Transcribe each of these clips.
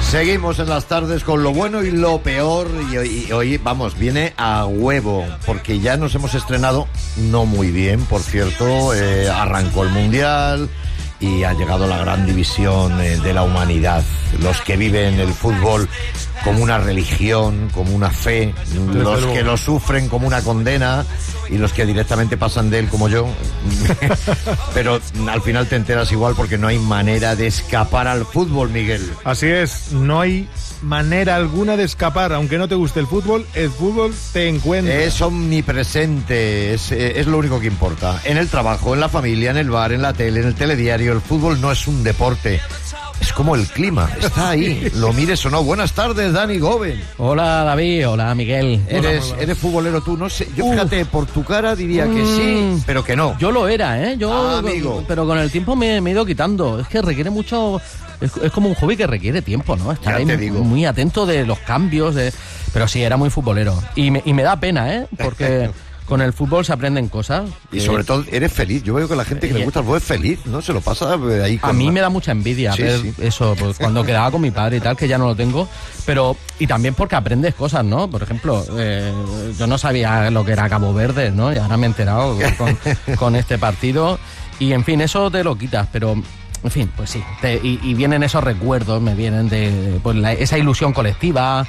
Seguimos en las tardes con lo bueno y lo peor y hoy, vamos, viene a huevo, porque ya nos hemos estrenado, no muy bien, por cierto, arrancó el Mundial y ha llegado la gran división de la humanidad. Los que viven el fútbol como una religión, como una fe, los que lo sufren como una condena y los que directamente pasan de él como yo. Pero al final te enteras igual porque no hay manera de escapar al fútbol, Miguel. Así es, no hay manera alguna de escapar. Aunque no te guste el fútbol te encuentra. Es omnipresente, es lo único que importa. En el trabajo, en la familia, en el bar, en la tele, en el telediario. El fútbol no es un deporte. Es como el clima, está ahí, lo mires o no. Buenas tardes, Dani Goben. Hola, David, hola, Miguel. ¿Eres futbolero tú? No sé, yo fíjate, por tu cara diría que sí, pero que no. Yo lo era, amigo. Pero con el tiempo me he ido quitando. Es que requiere mucho, es como un hobby que requiere tiempo, ¿no? Estar ahí muy atento de los cambios, pero sí, era muy futbolero. Y me da pena, porque... Con el fútbol se aprenden cosas. Y sobre todo eres feliz. Yo veo que la gente que le gusta el fútbol es feliz, ¿no? Se lo pasa ahí con... A mí me da mucha envidia ver eso, pues, cuando quedaba con mi padre y tal, que ya no lo tengo. Pero, y también porque aprendes cosas, ¿no? Por ejemplo, yo no sabía lo que era Cabo Verde, ¿no? Y ahora me he enterado con este partido. Y en fin, eso te lo quitas, pero... En fin, pues sí, y vienen esos recuerdos, me vienen de pues, esa ilusión colectiva,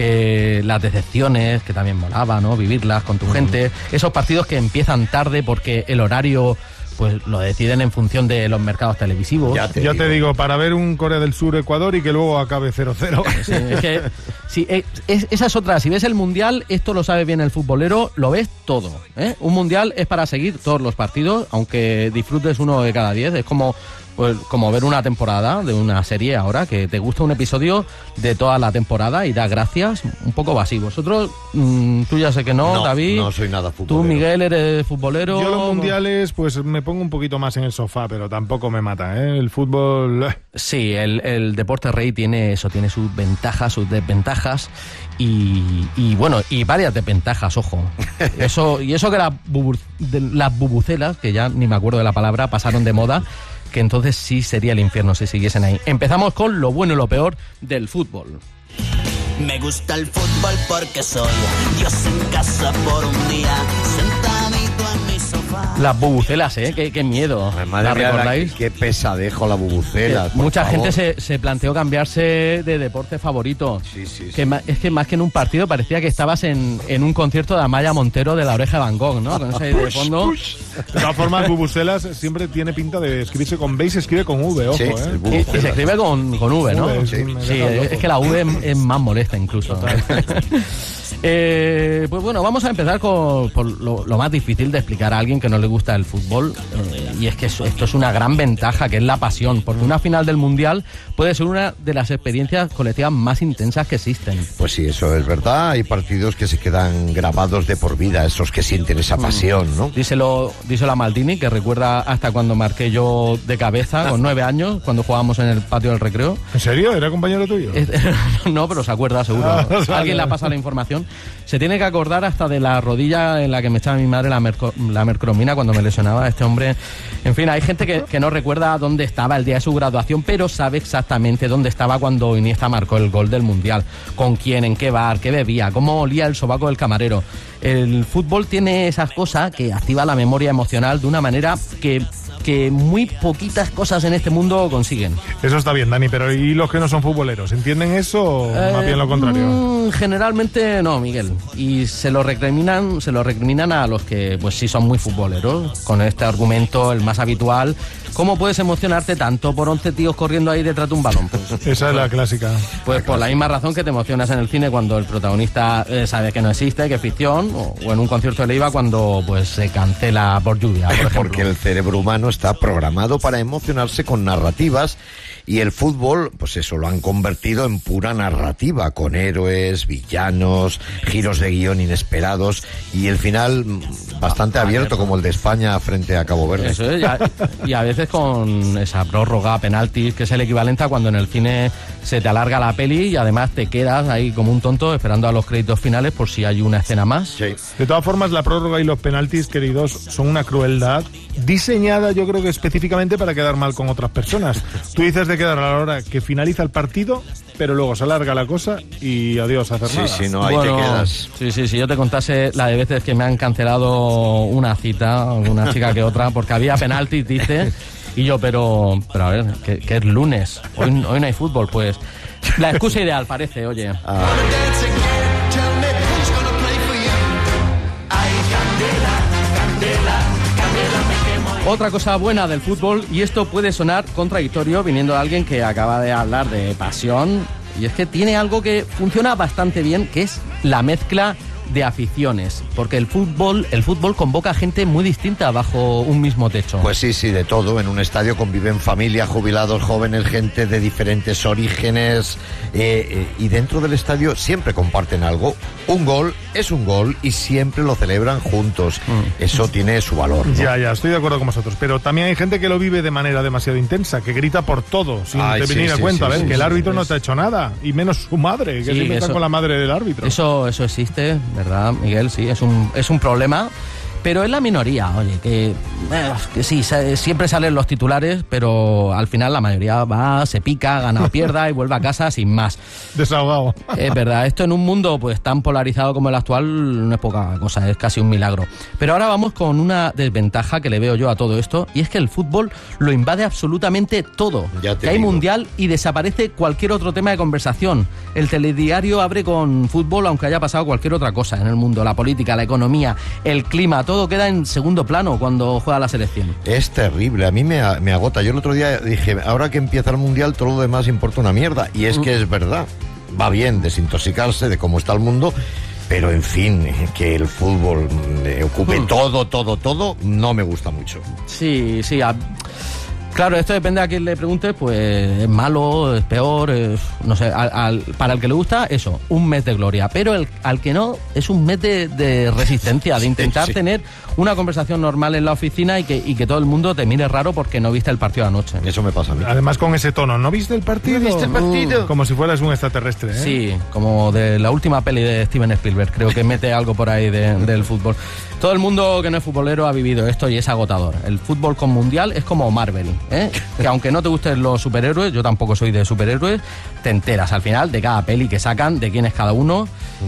las decepciones, que también molaba, ¿no? Vivirlas con tu gente, esos partidos que empiezan tarde porque el horario pues lo deciden en función de los mercados televisivos. Ya te digo, para ver un Corea del Sur-Ecuador y que luego acabe 0-0. Sí, es que, sí, esa es otra. Si ves el Mundial, esto lo sabe bien el futbolero, lo ves todo, ¿eh? Un Mundial es para seguir todos los partidos, aunque disfrutes uno de cada 10. Es como ver una temporada de una serie ahora, que te gusta un episodio de toda la temporada y da gracias, un poco así. Vosotros, tú ya sé que no, David. No soy nada futbolero. Tú, Miguel, eres futbolero. Yo los mundiales, pues me pongo un poquito más en el sofá, pero tampoco me mata, ¿eh? El fútbol... Sí, el deporte rey tiene eso, tiene sus ventajas, sus desventajas y bueno, y varias desventajas, ojo. Eso que las bubucelas, que ya ni me acuerdo de la palabra, pasaron de moda, que entonces sí sería el infierno si siguiesen ahí. Empezamos con lo bueno y lo peor del fútbol. Me gusta el fútbol porque soy Dios en casa por un día, sentadito en mi sofá. Las bubucelas, qué miedo. ¿La recordáis? Qué pesadejo la bubucela. Mucha gente se planteó cambiarse de deporte favorito. Sí. Es que más que en un partido parecía que estabas en un concierto de Amaya Montero de La Oreja de Van Gogh, ¿no? Con ese de fondo. De todas formas, bubucelas siempre tiene pinta de escribirse con B y se escribe con V, ojo, Y se escribe con V, ¿no? Es que la V es más molesta incluso. Pues bueno, vamos a empezar por lo más difícil de explicar a alguien que no le gusta el fútbol, y es que esto es una gran ventaja, que es la pasión, porque una final del Mundial puede ser una de las experiencias colectivas más intensas que existen. Pues sí, eso es verdad. Hay partidos que se quedan grabados de por vida, esos que sienten esa pasión, ¿no? Díselo a Maldini, que recuerda hasta cuando marqué yo de cabeza con 9 años, cuando jugábamos en el patio del recreo. ¿En serio? ¿Era compañero tuyo? No, pero se acuerda seguro. Alguien le ha pasado la información. Se tiene que acordar hasta de la rodilla en la que me echaba mi madre la mercromina cuando me lesionaba este hombre. En fin, hay gente que no recuerda dónde estaba el día de su graduación, pero sabe exactamente dónde estaba cuando Iniesta marcó el gol del Mundial, con quién, en qué bar, qué bebía, cómo olía el sobaco del camarero. El fútbol tiene esas cosas que activa la memoria emocional de una manera que muy poquitas cosas en este mundo consiguen. Eso está bien, Dani, pero ¿y los que no son futboleros? ¿Entienden eso o más bien lo contrario? Generalmente no, Miguel. Y se lo recriminan a los que pues sí son muy futboleros, con este argumento, el más habitual. ¿Cómo puedes emocionarte tanto por 11 tíos corriendo ahí detrás de un balón? Pues, esa es la clásica. Pues por la misma razón que te emocionas en el cine cuando el protagonista sabe que no existe, que es ficción, o en un concierto de Leiva cuando pues se cancela por lluvia, por ejemplo. Porque el cerebro humano está programado para emocionarse con narrativas, y el fútbol, pues eso, lo han convertido en pura narrativa, con héroes, villanos, giros de guión inesperados y el final bastante abierto, como el de España frente a Cabo Verde. Eso es, y a veces con esa prórroga, penaltis, que es el equivalente a cuando en el cine se te alarga la peli y además te quedas ahí como un tonto esperando a los créditos finales por si hay una escena más. Sí. De todas formas, la prórroga y los penaltis, queridos, son una crueldad diseñada, yo creo que específicamente para quedar mal con otras personas. Tú dices de quedar a la hora que finaliza el partido, pero luego se alarga la cosa y adiós a hacer nada. Sí, no, ahí te quedas. Sí, yo te contase la de veces que me han cancelado una cita, una chica que otra, porque había penalti, dice, y yo, pero a ver, que es lunes, hoy no hay fútbol, pues la excusa ideal parece, oye. Otra cosa buena del fútbol, y esto puede sonar contradictorio viniendo de alguien que acaba de hablar de pasión, y es que tiene algo que funciona bastante bien, que es la mezcla de aficiones, porque el fútbol convoca gente muy distinta bajo un mismo techo. Pues sí, de todo. En un estadio conviven familias, jubilados, jóvenes, gente de diferentes orígenes, y dentro del estadio siempre comparten algo. Un gol es un gol y siempre lo celebran juntos. Eso tiene su valor, ¿no? Ya, estoy de acuerdo con vosotros, pero también hay gente que lo vive de manera demasiado intensa, que grita por todo, sin venir a cuenta, que el árbitro no te ha hecho nada, y menos su madre, que siempre está con la madre del árbitro. Eso existe, ¿verdad, Miguel? Sí, es un problema, pero es la minoría, oye, que sí, siempre salen los titulares, pero al final la mayoría va, se pica, gana o pierda y vuelve a casa sin más. Desahogado. Es verdad, esto en un mundo pues tan polarizado como el actual no es poca cosa, es casi un milagro. Pero ahora vamos con una desventaja que le veo yo a todo esto, y es que el fútbol lo invade absolutamente todo. Que hay mundial y desaparece cualquier otro tema de conversación. El telediario abre con fútbol aunque haya pasado cualquier otra cosa en el mundo, la política, la economía, el clima, todo queda en segundo plano cuando juega la selección. Es terrible, a mí me agota. Yo el otro día dije, ahora que empieza el mundial todo lo demás importa una mierda, y es que es verdad. Va bien desintoxicarse de cómo está el mundo, pero en fin, que el fútbol ocupe todo, no me gusta mucho. Sí, claro, esto depende a quién le preguntes, pues es malo, es peor, no sé, para el que le gusta, eso, un mes de gloria, pero al que no, es un mes de resistencia, de intentar tener una conversación normal en la oficina y que todo el mundo te mire raro porque no viste el partido anoche. Eso me pasa a mí. Además con ese tono, ¿no viste el partido? ¿No viste el partido? Como si fueras un extraterrestre, ¿eh? Sí, como de la última peli de Steven Spielberg, creo que mete algo por ahí del fútbol. Todo el mundo que no es futbolero ha vivido esto y es agotador. El fútbol con mundial es como Marvel, que aunque no te gusten los superhéroes, yo tampoco soy de superhéroes, te enteras al final de cada peli que sacan, de quién es cada uno,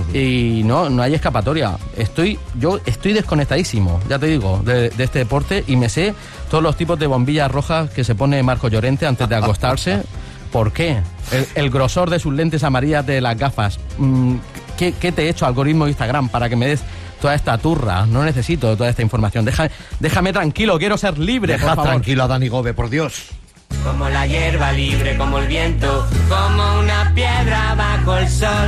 y no hay escapatoria. Yo estoy desconectadísimo, ya te digo, de este deporte, y me sé todos los tipos de bombillas rojas que se pone Marco Llorente antes de acostarse. ¿Por qué? El grosor de sus lentes amarillas de las gafas. ¿Qué te he hecho, algoritmo de Instagram, para que me des toda esta turra? No necesito toda esta información. Déjame tranquilo, quiero ser libre, por favor. Tranquilo a Dani Gómez, por Dios. Como la hierba libre, como el viento, como una piedra bajo el sol.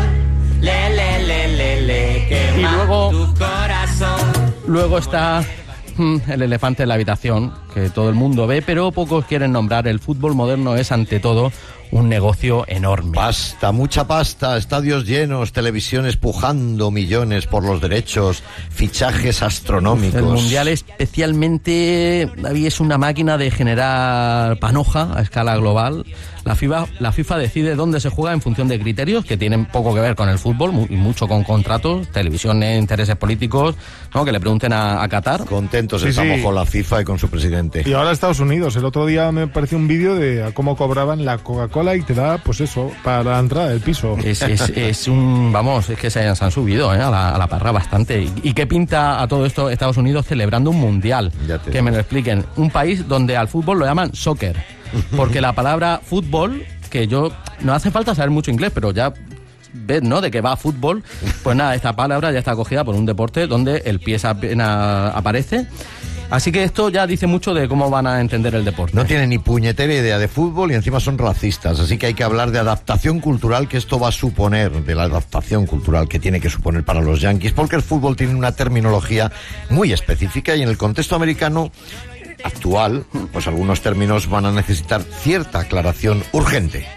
Quema y luego, tu corazón. Luego está el elefante en la habitación, que todo el mundo ve, pero pocos quieren nombrar. El fútbol moderno es, ante todo, un negocio enorme. Pasta, mucha pasta, estadios llenos, televisiones pujando millones por los derechos, fichajes astronómicos. El Mundial especialmente, David, es una máquina de generar panoja a escala global. La FIFA decide dónde se juega en función de criterios que tienen poco que ver con el fútbol y mucho con contratos, televisiones, intereses políticos, ¿no? Que le pregunten a Qatar. Contentos estamos con la FIFA y con su presidente. Y ahora Estados Unidos. El otro día me pareció un vídeo de cómo cobraban la Coca-Cola y te da, pues eso, para la entrada del piso. Es un... Vamos, es que se han subido a la parra bastante. ¿Y qué pinta a todo esto Estados Unidos celebrando un mundial? Que me lo expliquen. Un país donde al fútbol lo llaman soccer. Porque la palabra fútbol, que yo... No hace falta saber mucho inglés, pero ya ves, ¿no?, de qué va fútbol. Pues nada, esta palabra ya está acogida por un deporte donde el pie apenas aparece. Así que esto ya dice mucho de cómo van a entender el deporte. No tienen ni puñetera idea de fútbol y encima son racistas. Así que hay que hablar de adaptación cultural que esto va a suponer, de la adaptación cultural que tiene que suponer para los Yankees, porque el fútbol tiene una terminología muy específica y en el contexto americano actual, pues algunos términos van a necesitar cierta aclaración urgente.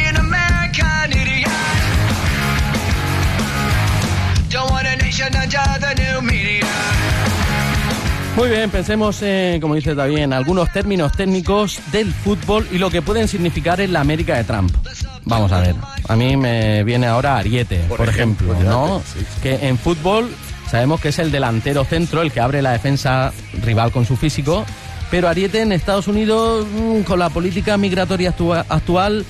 Muy bien, pensemos, como dice David, en algunos términos técnicos del fútbol y lo que pueden significar en la América de Trump. Vamos a ver, a mí me viene ahora Ariete, por ejemplo, ¿no? Sí. Que en fútbol sabemos que es el delantero centro, el que abre la defensa rival con su físico, pero Ariete en Estados Unidos, con la política migratoria actual,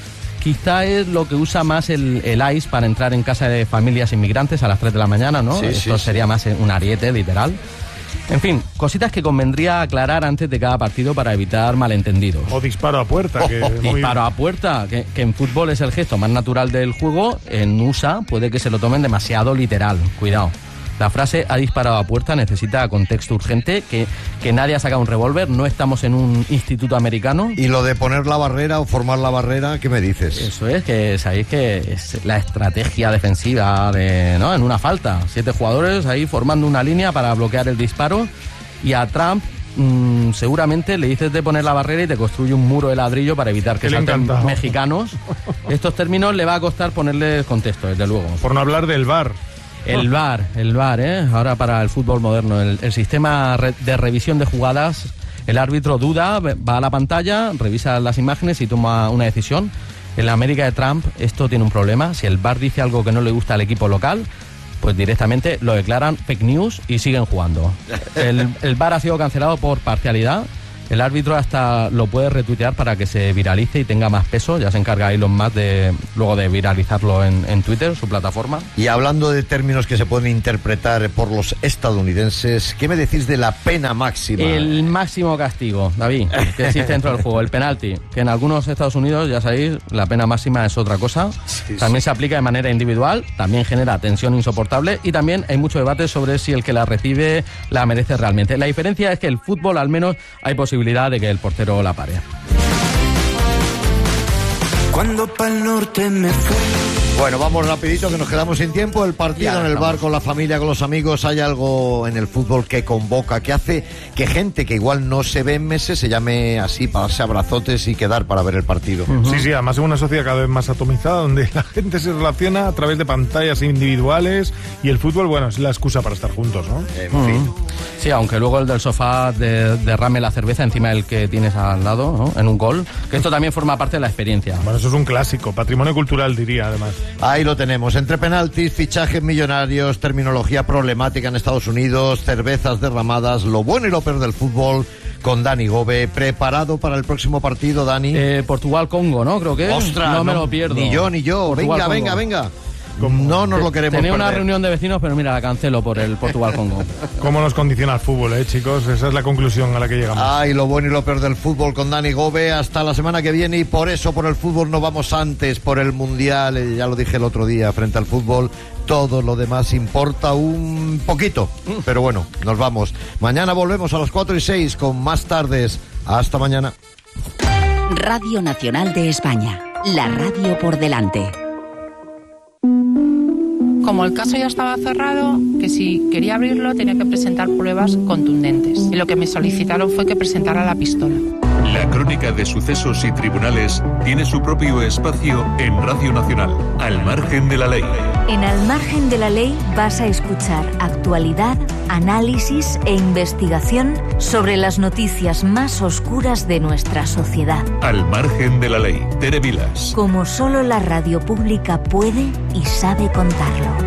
quizá es lo que usa más el ICE para entrar en casa de familias inmigrantes a las 3 de la mañana, ¿no? Esto sería más un ariete, literal. En fin, cositas que convendría aclarar antes de cada partido para evitar malentendidos. O disparo a puerta. Disparo a puerta, que en fútbol es el gesto más natural del juego. En USA puede que se lo tomen demasiado literal. Cuidado. La frase "ha disparado a puerta" necesita contexto urgente, que nadie ha sacado un revólver, no estamos en un instituto americano. Y lo de poner la barrera o formar la barrera, ¿qué me dices? Eso es, que sabéis que es la estrategia defensiva ¿no? En una falta. 7 jugadores ahí formando una línea para bloquear el disparo, y a Trump seguramente le dices de poner la barrera y te construye un muro de ladrillo para evitar que salten mexicanos. Estos términos le va a costar ponerles contexto, desde luego. Por no hablar del VAR. El VAR, ahora para el fútbol moderno, el sistema de revisión de jugadas. El árbitro duda, va a la pantalla, revisa las imágenes y toma una decisión. En la América de Trump esto tiene un problema. Si el VAR dice algo que no le gusta al equipo local, pues directamente lo declaran fake news y siguen jugando. El VAR ha sido cancelado por parcialidad. El árbitro hasta lo puede retuitear para que se viralice y tenga más peso. Ya se encarga Elon Musk luego de viralizarlo en Twitter, su plataforma. Y hablando de términos que se pueden interpretar por los estadounidenses, ¿qué me decís de la pena máxima? El máximo castigo, David, que existe dentro del juego, el penalti. Que en algunos Estados Unidos, ya sabéis, la pena máxima es otra cosa. También se aplica de manera individual, también genera tensión insoportable, y también hay mucho debate sobre si el que la recibe la merece realmente. La diferencia es que el fútbol, al menos, hay posibilidad de que el portero la pare. Cuando pa'l norte me fui. Bueno, vamos rapidito que nos quedamos sin tiempo. El partido en el bar, con la familia, con los amigos. Hay algo en el fútbol que convoca, que hace que gente que igual no se ve en meses se llame así, para darse abrazotes y quedar para ver el partido. Sí, además en una sociedad cada vez más atomizada, donde la gente se relaciona a través de pantallas individuales, y el fútbol, bueno, es la excusa para estar juntos, ¿no? En fin. Sí, aunque luego el del sofá derrame la cerveza encima del que tienes al lado, ¿no? En un gol, que esto también forma parte de la experiencia. Bueno, eso es un clásico, patrimonio cultural, diría, además. Ahí lo tenemos, entre penaltis, fichajes millonarios, terminología problemática en Estados Unidos, cervezas derramadas, lo bueno y lo peor del fútbol, con Dani Gobe. ¿Preparado para el próximo partido, Dani? Portugal-Congo, ¿no? Creo que ¡Ostras! No me lo pierdo. Ni yo. Venga. No nos lo queremos Tenía perder. una reunión de vecinos, pero mira, la cancelo por el Portugal-Congo. ¿Cómo nos condiciona el fútbol, chicos? Esa es la conclusión a la que llegamos. Ay, lo bueno y lo peor del fútbol con Dani Gobe. Hasta la semana que viene, y por eso, por el fútbol no vamos antes, por el Mundial. Ya lo dije el otro día, frente al fútbol todo lo demás importa un poquito. Pero bueno, nos vamos. Mañana volvemos a las 4:06 con más tardes. Hasta mañana. Radio Nacional de España, la radio por delante. Como el caso ya estaba cerrado, que si quería abrirlo tenía que presentar pruebas contundentes. Y lo que me solicitaron fue que presentara la pistola. La crónica de sucesos y tribunales tiene su propio espacio en Radio Nacional, Al Margen de la Ley. En Al Margen de la Ley vas a escuchar actualidad, análisis e investigación sobre las noticias más oscuras de nuestra sociedad. Al Margen de la Ley, Tere Vilas. Como solo la radio pública puede y sabe contarlo.